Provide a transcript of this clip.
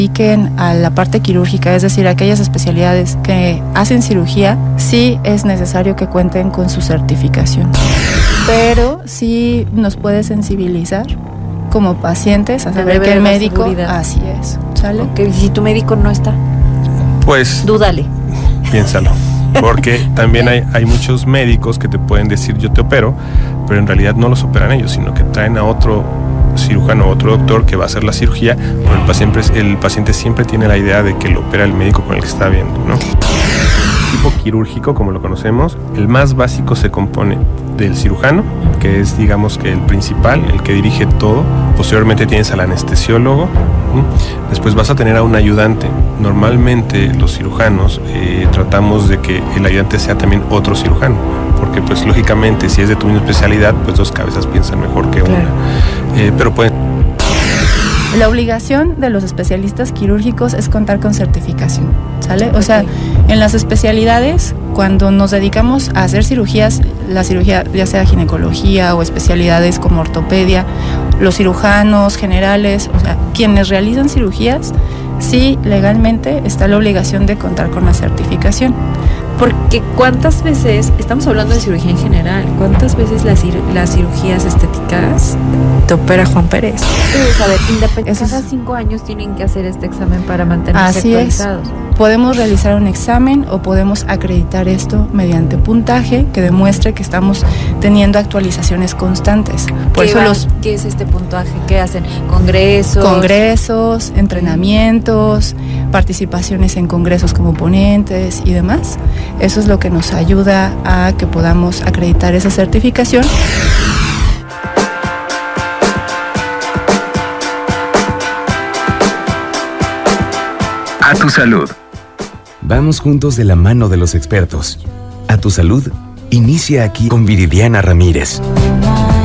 dediquen a la parte quirúrgica, es decir, aquellas especialidades que hacen cirugía, sí es necesario que cuenten con su certificación. Pero sí nos puede sensibilizar como pacientes a saber que el médico, así es, ¿sale? Okay. Si tu médico no está, pues dúdale. Piénsalo. Porque también hay muchos médicos que te pueden decir yo te opero, pero en realidad no los operan ellos, sino que traen a otro cirujano, otro doctor que va a hacer la cirugía, pero el paciente siempre tiene la idea de que lo opera el médico con el que está viendo, ¿no? El tipo quirúrgico, como lo conocemos, el más básico se compone del cirujano, que es, digamos, que el principal, el que dirige todo. Posteriormente tienes al anestesiólogo. Después vas a tener a un ayudante. Normalmente los cirujanos tratamos de que el ayudante sea también otro cirujano, porque pues lógicamente si es de tu misma especialidad, pues dos cabezas piensan mejor que una. Pero pueden... La obligación de los especialistas quirúrgicos es contar con certificación, ¿sale? O sea, en las especialidades, cuando nos dedicamos a hacer cirugías, la cirugía ya sea ginecología o especialidades como ortopedia, los cirujanos generales, o sea, quienes realizan cirugías, sí, legalmente está la obligación de contar con la certificación. Porque ¿cuántas veces, estamos hablando de cirugía en general, cuántas veces las cirugías estéticas te opera Juan Pérez? A ver, independientemente, cada 5 años tienen que hacer este examen para mantenerse actualizados. Podemos realizar un examen o podemos acreditar esto mediante puntaje que demuestre que estamos teniendo actualizaciones constantes. Por eso ¿Qué es este puntaje? ¿Qué hacen? Congresos, entrenamientos, participaciones en congresos como ponentes y demás. Eso es lo que nos ayuda a que podamos acreditar esa certificación. A tu salud. Vamos juntos de la mano de los expertos. A tu salud, inicia aquí con Viridiana Ramírez.